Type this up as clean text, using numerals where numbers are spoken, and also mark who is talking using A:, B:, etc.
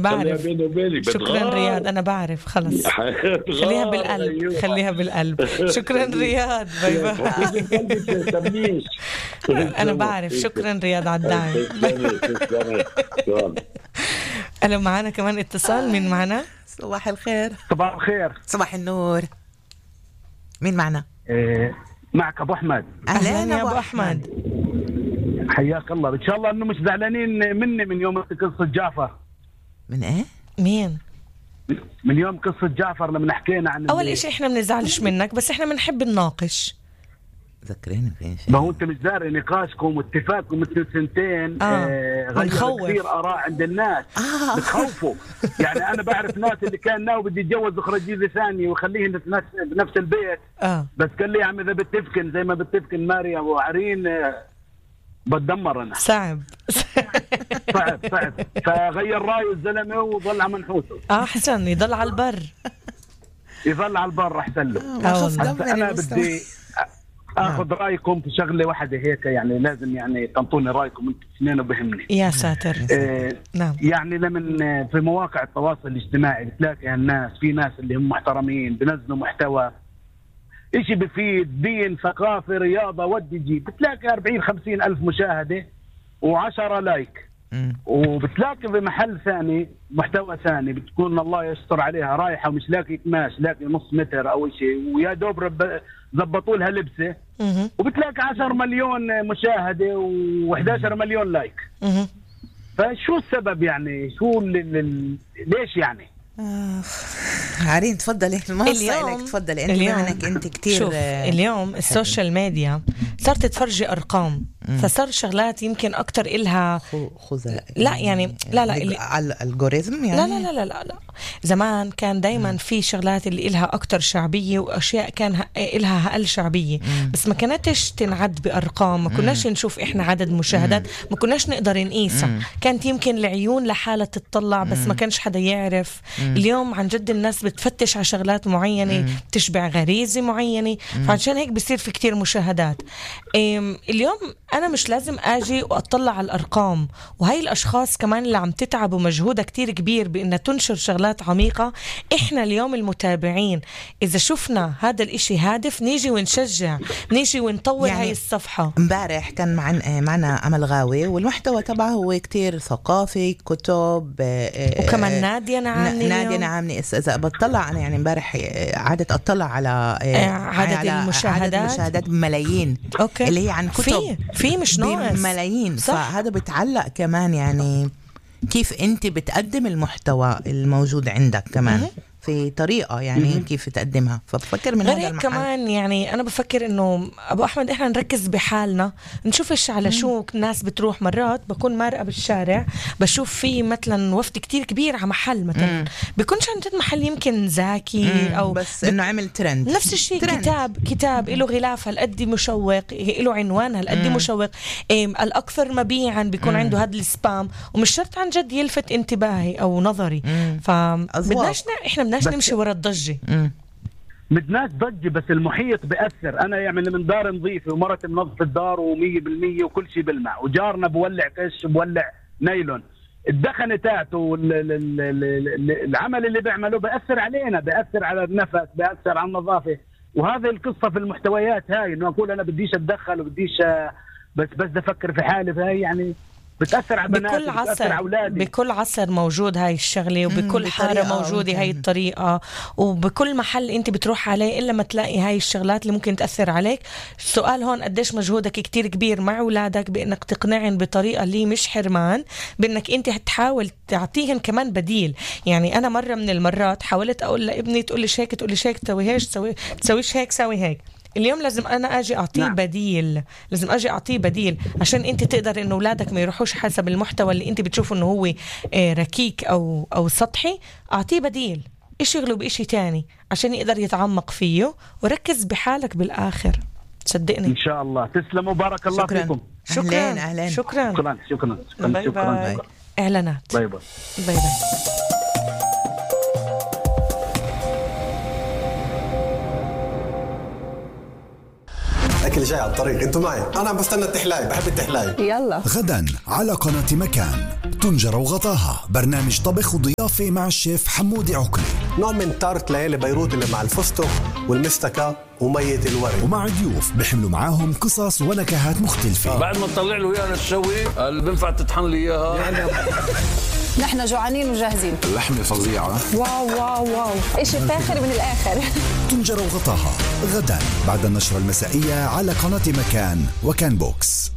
A: بعرف.
B: بيني وبينك.
A: شكرا رياض، أنا بعرف خلص. خليها بالقلب.
B: أيوة.
A: خليها بالقلب. شكرا رياض، باي باي. أنا بعرف. شكرا رياض على الدعم. ألو، معنا كمان اتصال. مين معنا؟
C: صباح الخير.
D: صباح الخير.
C: صباح النور. مين معنا؟
D: معك أبو أحمد.
A: أهلا يا أبو أحمد.
D: حياك الله. إن شاء الله أنه مش زعلانين مني من يوم قصة جعفر.
C: من إيه؟
A: مين؟
D: من يوم قصة جعفر لما حكينا عن
A: أول إشي إحنا بنزعلش منك، بس إحنا بنحب نناقش.
C: ذكريني في شيء.
D: ما هو أنت مش داري نقاشكم واتفاقكم مثل سنتين. غير كثير آراء عند الناس. بتخوفوا. يعني أنا بعرف ناس اللي كان ناوي بدي يتجوز وخرجي ثاني وخليه بنفس البيت. بس قال لي يا عم إذا بتفكن زي ما بتفكن ماريا وعرين بتدمر أنا.
A: صعب.
D: فغير رأيه الزلمة وظل على منحوسه.
A: أحسن يضل على البر.
D: يظل على البر أحسن له. أنا بدي أخذ رأيكم في شغلة واحدة هيك، يعني لازم يعني تنطوني رأيكم أنتم اثنين وبهمني.
A: يا ساتر.
D: نعم. يعني لمن في مواقع التواصل الاجتماعي بتلاقي الناس، في ناس اللي هم محترمين بنزلوا محتوى إشي بفيد دين ثقافة رياضة ودي جي، بتلاقي 40-50 ألف مشاهدة و10 لايك. وبتلاقي بمحل ثاني محتوى ثاني بتكون الله يستر عليها رايحة ومش لاقي قماش، لاقي نص متر أو شيء ويا دوب زبطوا لها لبسة، وبتلاقي 10 مليون مشاهدة و11 مليون لايك. فشو السبب يعني؟ شو ليش يعني؟
C: عارين تفضلي.
A: اليوم
C: تفضلي انت عنك انت كتير.
A: شوف اليوم السوشيال ميديا صارت تفرجي ارقام، فصار شغلات يمكن اكتر إلها لا يعني لا
C: على الالجوريثم يعني.
A: لا لا لا لا لا. زمان كان دايما في شغلات اللي إلها اكتر شعبية واشياء كان إلها اقل شعبية، بس ما كانتش تنعد بارقام، ما كناش نشوف احنا عدد مشاهدات، ما كناش نقدر نقيسها. كانت يمكن العيون لحالها تطلع بس ما كانش حدا يعرف. اليوم عن جد الناس بتفتش على شغلات معينة تشبع غريزة معينة، فعشان هيك بصير في كتير مشاهدات. اليوم أنا مش لازم أجي وأطلع على الأرقام، وهي الأشخاص كمان اللي عم تتعب ومجهودها كتير كبير بأنها تنشر شغلات عميقة. إحنا اليوم المتابعين إذا شفنا هذا الإشي هادف نيجي ونشجع، نيجي ونطور يعني. هاي الصفحة
C: امبارح كان معنا أمل غاوي والمحتوى تبعه هو كتير ثقافي، كتب،
A: وكمان نادية
C: نعمني إذا بطلع أنا يعني امبارح عادت أطلع على
A: عدد
C: المشاهدات بملايين.
A: أوكي.
C: اللي هي عن كتب
A: في مش ناقص
C: بملايين. فهذا بتعلق كمان يعني كيف أنت بتقدم المحتوى الموجود عندك كمان في طريقة يعني كيف تقدمها. فبفكر من هذا المحل
A: كمان يعني أنا بفكر إنه أبو أحمد إحنا نركز بحالنا، نشوفش على شو الناس بتروح. مرات بكون مارقة بالشارع بشوف في مثلا وفد كتير كبير على محل مثلا بيكونش عن جد محل يمكن زاكي أو
C: بس إنه عمل ترند.
A: نفس الشيء كتاب إله غلاف هالقد مشوق، إله عنوان هالقد مشوق، الأكثر مبيعا بيكون عنده هذا السبام، ومش شرط عن جد يلفت انتباهي أو نظري. فبدناش إحنا بدناش نمشي ورا الضجة.
D: بدناش ضجة، بس المحيط بأثر. أنا يعني من دار نظيفة ومرتي منظفة الدار و100% وكل شيء بالماء، وجارنا بولع كش بولع نايلون. الدخنة تاعته العمل اللي بيعمله بأثر علينا، بأثر على النفس، بأثر على النظافة. وهذه القصة في المحتويات هاي، إنه أقول أنا بديش أتدخل وبديش بس أفكر في حالي. فهي يعني بتأثر على بناتي، بتأثر على أولادي.
A: بكل عصر موجود هاي الشغلة، وبكل حارة موجودة هاي الطريقة، وبكل محل انت بتروح عليه إلا ما تلاقي هاي الشغلات اللي ممكن تأثر عليك. السؤال هون قديش مجهودك كتير كبير مع أولادك بأنك تقنعهم بطريقة اللي مش حرمان، بأنك انت هتحاول تعطيهم كمان بديل. يعني أنا مرة من المرات حاولت أقول لابني تقوليش هيك تقوليش هيك، تسويش هيك سوي هيك. اليوم لازم أنا أجي أعطيه بديل، لازم أجي أعطيه بديل عشان أنت تقدر إنه أولادك ما يروحوش حسب المحتوى اللي أنت بتشوفه إنه هو ركيك أو سطحي. أعطيه بديل، اشغله بإشي تاني عشان يقدر يتعمق فيه، وركز بحالك بالآخر. صدقني.
D: إن شاء الله. تسلموا، بارك الله فيكم.
A: شكرا.
C: أهلين.
A: شكرا.
D: باي باي.
A: إعلانات.
D: باي باي.
A: باي باي.
E: الأكل جاي على الطريق، انتوا معي. أنا بستنى التحلاية، بحب التحلاية.
F: يلا. غدا على قناة مكان، طنجرة وغطاها، برنامج طبخ وضيافة.
B: بالإضافة مع الشيف حمودي عقلي.
E: نوع من تارت ليالي بيروت اللي مع الفستق والمستكة ومية الورد.
B: ومع ضيوف بيحملوا معاهم قصص ونكهات مختلفة.
F: بعد ما تطلع له اياها للشوي اللي بينفع تطحن لي اياها.
G: نحن جوعانين وجاهزين.
B: اللحمة فظيعة.
G: واو واو واو، إشي فاخر من الآخر.
B: طنجرة وغطاها غدا بعد النشرة المسائية على قناة مكان وكان بوكس.